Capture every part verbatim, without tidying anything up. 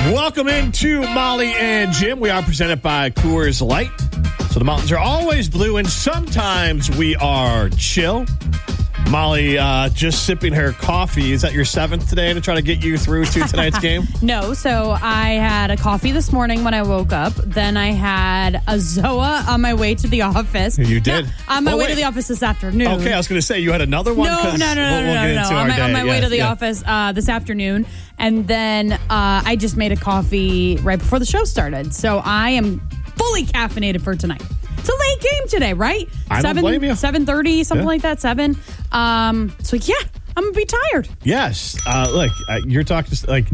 Welcome into Molly and Jim. We are presented by Coors Light. So the mountains are always blue, and sometimes we are chill. Molly, uh, just sipping her coffee. Is that your seventh today to try to get you through to tonight's game? No. So I had a coffee this morning when I woke up. Then I had a Zoa on my way to the office. You did? No, on my oh, way wait. to the office this afternoon. Okay, I was going to say you had another one. No, no, no, no, we'll, no, we'll no, get no. into On our my, day. on my way yeah, to the yeah. office uh, this afternoon. And then uh, I just made a coffee right before the show started. So I am fully caffeinated for tonight. It's a late game today, right? I Seven, don't blame you. seven thirty, something Yeah. like that. Seven. Um, so yeah, I'm gonna be tired. Yes. Uh, look, uh, you're talking like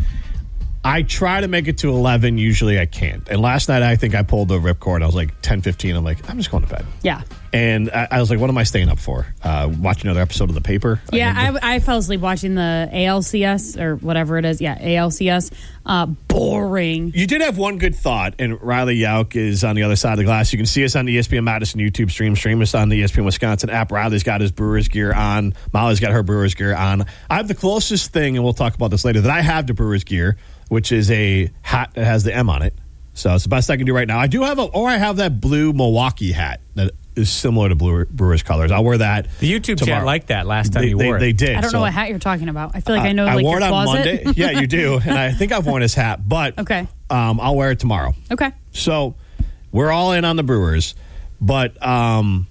I try to make it to eleven. Usually I can't. And last night I think I pulled the ripcord. I was like ten fifteen. I'm like, I'm just going to bed. Yeah. And I, I was like, what am I staying up for? Uh, watch another episode of The Paper? Yeah, I, I, I fell asleep watching the A L C S or whatever it is. Yeah, A L C S. Uh, boring. You did have one good thought, and Riley Yauk is on the other side of the glass. You can see us on the E S P N Madison YouTube stream. Stream us on the E S P N Wisconsin app. Riley's got his Brewers gear on. Molly's got her Brewers gear on. I have the closest thing, and we'll talk about this later, that I have to Brewers gear, which is a hat that has the M on it. So it's the best I can do right now. I do have a, or I have that blue Milwaukee hat that is similar to Brewer, Brewers colors. I'll wear that. The YouTube tomorrow. chat liked that last time they, you they, wore it. They did. I don't so, know what hat you're talking about. I feel like uh, I know I like wore your it on closet. Monday. Yeah, you do. And I think I've worn his hat, but Okay. um, I'll wear it tomorrow. Okay. So we're all in on the Brewers, but um,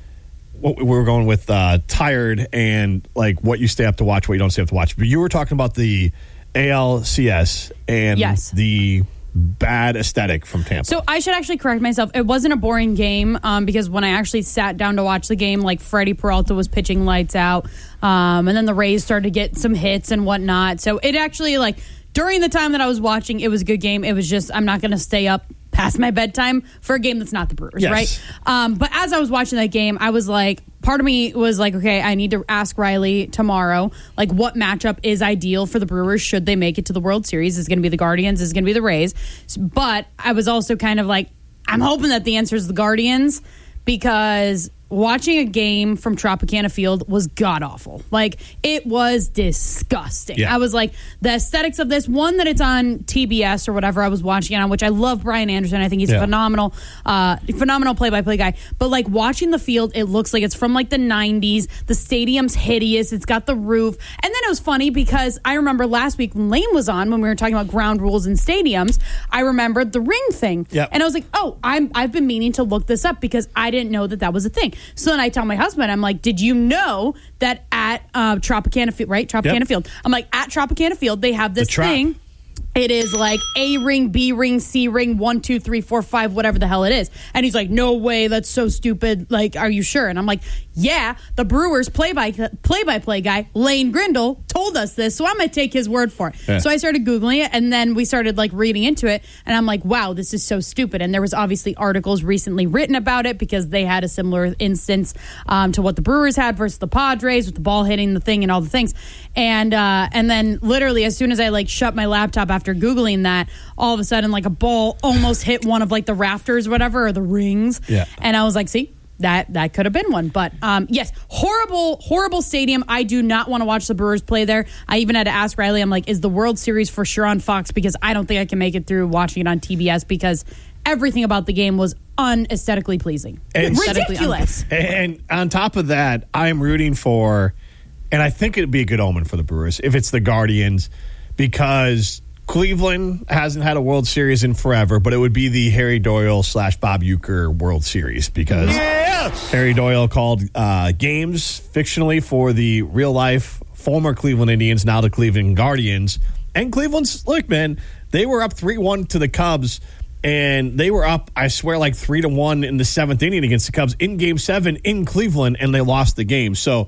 what we we're going with uh, tired and like what you stay up to watch, what you don't stay up to watch. But you were talking about the A L C S and Yes. the bad aesthetic from Tampa. So I should actually correct myself. It wasn't a boring game um, because when I actually sat down to watch the game, like Freddie Peralta was pitching lights out, um, and then the Rays started to get some hits and whatnot. So it actually, like, during the time that I was watching, it was a good game. It was just, I'm not going to stay up past my bedtime for a game that's not the Brewers, Yes. right? Um, but as I was watching that game, I was like, part of me was like, okay, I need to ask Riley tomorrow, like, what matchup is ideal for the Brewers should they make it to the World Series? Is it going to be the Guardians? Is it going to be the Rays? But I was also kind of like, I'm hoping that the answer is the Guardians, because watching a game from Tropicana Field was god-awful. Like, it was disgusting. Yeah. I was like, the aesthetics of this, one, that it's on T B S or whatever I was watching it on, which I love Brian Anderson. I think he's Yeah. a phenomenal, uh, phenomenal play-by-play guy. But, like, watching the field, it looks like it's from, like, the nineties. The stadium's hideous. It's got the roof. And then it was funny because I remember last week when Lane was on, when we were talking about ground rules in stadiums, I remembered the ring thing. Yep. And I was like, oh, I'm, I've been meaning to look this up because I didn't know that that was a thing. So then I tell my husband, I'm like, did you know that at uh, Tropicana Field, right? Tropicana Yep. Field. I'm like, at Tropicana Field, they have this The Trop. thing. It is like A ring, B ring, C ring, one, two, three, four, five, whatever the hell it is. And he's like, no way, that's so stupid. Like, are you sure? And I'm like, yeah, the Brewers play-by play-by-play guy, Lane Grindle, told us this, so I'm going to take his word for it. Yeah. So I started Googling it, and then we started like reading into it, and I'm like, wow, this is so stupid. And there was obviously articles recently written about it because they had a similar instance um, to what the Brewers had versus the Padres with the ball hitting the thing and all the things. And uh, and then literally as soon as I like shut my laptop after Googling that, all of a sudden like a ball almost hit one of like the rafters or whatever, or the rings. Yeah. And I was like, see, that that could have been one. But um, yes, horrible, horrible stadium. I do not want to watch the Brewers play there. I even had to ask Riley, I'm like, is the World Series for sure on Fox? Because I don't think I can make it through watching it on T B S because everything about the game was unaesthetically pleasing. And- Aesthetically Ridiculous. And on top of that, I'm rooting for, and I think it'd be a good omen for the Brewers if it's the Guardians, because Cleveland hasn't had a World Series in forever, but it would be the Harry Doyle slash Bob Uecker World Series, because Yes! Harry Doyle called uh, games fictionally for the real life former Cleveland Indians, now the Cleveland Guardians. And Cleveland's, look, man, they were up three one to the Cubs. And they were up, I swear, like three to one in the seventh inning against the Cubs in Game Seven in Cleveland, and they lost the game. So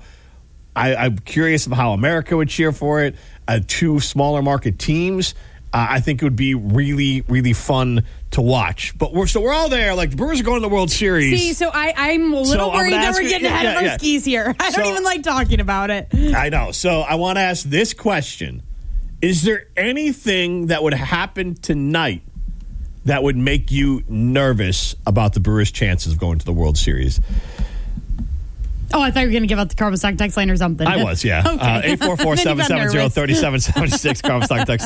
I, I'm curious of how America would cheer for it. Uh, two smaller market teams. Uh, I think it would be really, really fun to watch. But we're so we're all there. Like, the Brewers are going to the World Series. See, so I, I'm a little So I'm worried gonna that ask we're you- getting yeah, ahead yeah, of yeah. our skis here. I don't So- even like talking about it. I know. So I want to ask this question: is there anything that would happen tonight that would make you nervous about the Brewers' chances of going to the World Series? Oh, I thought you were going to give out the Carbon Stock text line or something. I was, yeah. Okay. Uh, eight four four, seven seven zero, three seven seven six, Carbon Stock text